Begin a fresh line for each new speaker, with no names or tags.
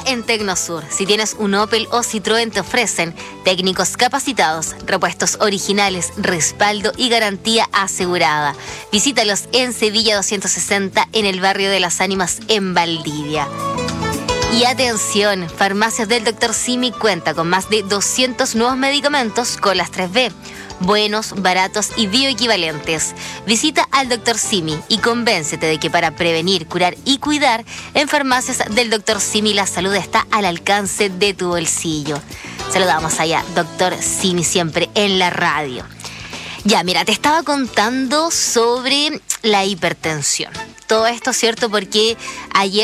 en Tecnosur. Si tienes un Opel o Citroën, te ofrecen técnicos capacitados, repuestos originales, respaldo y garantía asegurada. Visítalos en Sevilla 260, en el barrio de Las Ánimas, en Valdivia. Y atención, Farmacias del Dr. Simi cuenta con más de 200 nuevos medicamentos con las 3B. Buenos, baratos y bioequivalentes. Visita al Dr. Simi y convéncete de que para prevenir, curar y cuidar, en Farmacias del Dr. Simi la salud está al alcance de tu bolsillo. Saludamos allá, Dr. Simi, siempre en la radio. Ya, mira, te estaba contando sobre la hipertensión. Todo esto, ¿cierto? Porque ayer